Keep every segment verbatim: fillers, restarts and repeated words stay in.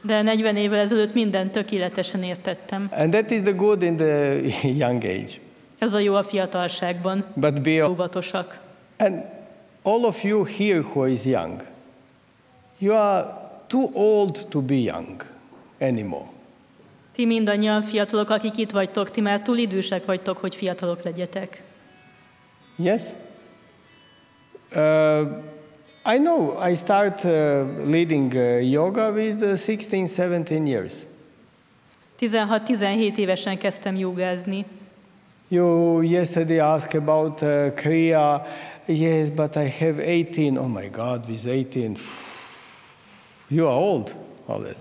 De negyven évvel ezelőtt mindent tökéletesen értettem. And that is the good in the young age. Ez a jó a fiatalságban. But be óvatosak. And all of you here who is young, you are too old to be young anymore. Ti mindannyian fiatalok, akik itt vagytok, ti már túl idősek vagytok, hogy fiatalok legyetek. Yes? Uh, I know I start uh, leading uh, yoga with uh, sixteen, seventeen years. tizenhat-tizenhét évesen kezdtem jogázni. You yesterday asked about uh, Kriya. Yes, but I have eighteen. Oh my God, with eighteen. You are old already.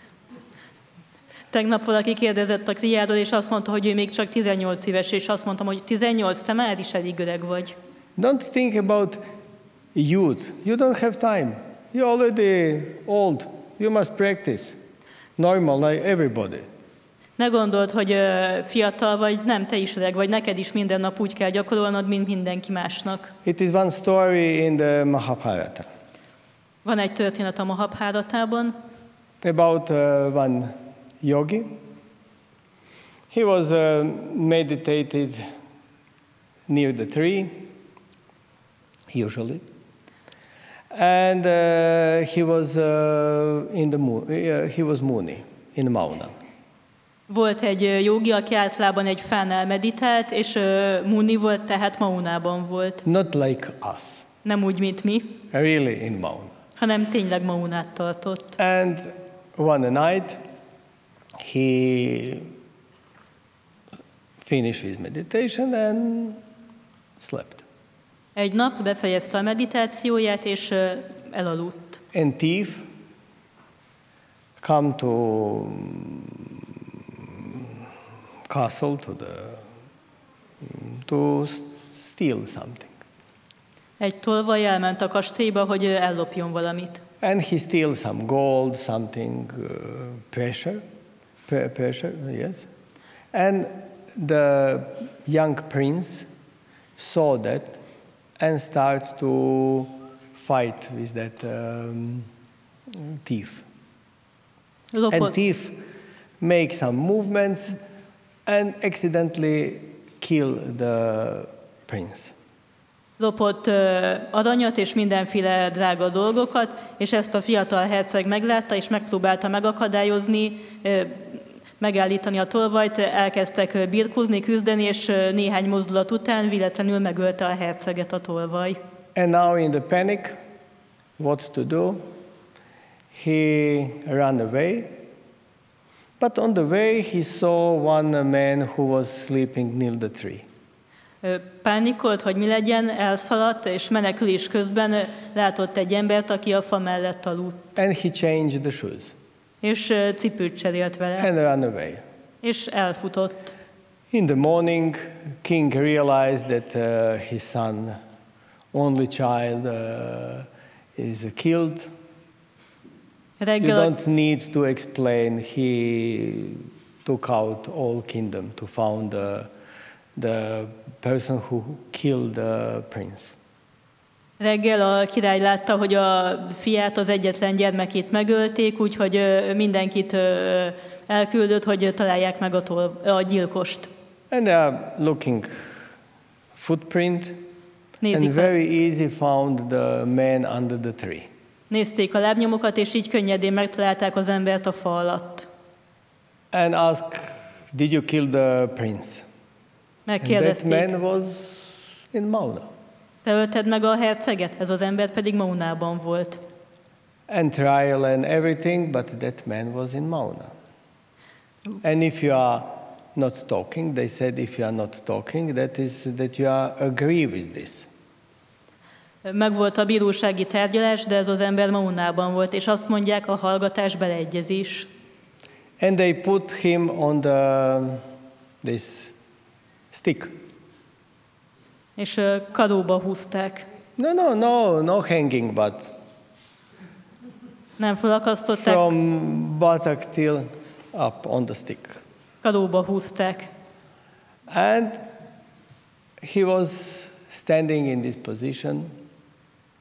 Tegnap valaki kérdezett a Kriáról, és azt mondta, hogy ő még csak tizennyolc éves, és azt mondtam, hogy tizennyolc, te már is elég öreg vagy. Don't think about youth. You don't have time. You're already old. You must practice. Normal, like everybody. Ne gondold, hogy uh, fiatal vagy, nem, te is öreg vagy, neked is minden nap úgy kell gyakorolnod, mint mindenki másnak. It is one story in the Mahabharata. Van egy történet a Mahabharatában. About uh, one yogi. He was uh, meditated near the tree, usually. And uh, he was uh, in the moon, uh, he was Muni in Mauna. Volt egy jogi, aki általában egy fánál meditált, és uh, Muni volt, tehát Maunában volt. Not like us. Nem úgy, mint mi. Really in Mauna. Hanem tényleg Maunát tartott. And one night he finished his meditation and slept. Egy nap befejezte a meditációját, és uh, elaludt. And thief come to castle to the to steal something. Egy tolvaj elment a kastélyba, hogy ellopjon valamit. And he steals some gold, something uh, pressure, pre- pressure, yes. And the young prince saw that and starts to fight with that um, thief. Lopott. And thief makes some movements and accidentally kill the prince. Lopott uh, aranyat és mindenféle drága dolgokat, és ezt a fiatal herceg meglátta, és megpróbálta megakadályozni, uh, megállítani a tolvajt, elkezdtek birkózni, küzdeni, és uh, néhány mozdulat után véletlenül megölte a herceget a tolvaj. And now in the panic, what to do? He ran away. But on the way he saw one man who was sleeping near the tree. Pánikolt, hogy mi legyen, elszaladt, és menekülés közben látott egy embert, aki a fa mellett aludt. And he changed the shoes. És cipőt cserélt vele. And ran away. És elfutott. In the morning, king realized that uh, his son, only child, uh, is killed. Reggel You don't need to explain. He took out all kingdom to found the, the person who killed the prince. Reggel a király látta, hogy a fiát, az egyetlen gyermekét megölték, úgyhogy mindenkit elküldött, hogy találják meg a, tol- a gyilkost. And they are looking footprint, Nézik and very easy found the man under the tree. Nézték a lábnyomokat, és így könnyedén megtalálták az embert a fa alatt. And ask, did you kill the prince? And that Megkérdezték, man was in Mauna. te ölted meg a herceget? Ez az ember pedig Maunában volt. And trial and everything, but that man was in Mauna. And if you are not talking, they said if you are not talking, that is that you are agree with this. Megvolt a bírósági tárgyalás, de ez az ember Maunában volt, és azt mondják, a hallgatás beleegyezés. And they put him on the this stick. És uh, karóba húzták. No, no, no, no hanging, but Nem felakasztották, from buttock till up on the stick. karóba húzták. And he was standing in this position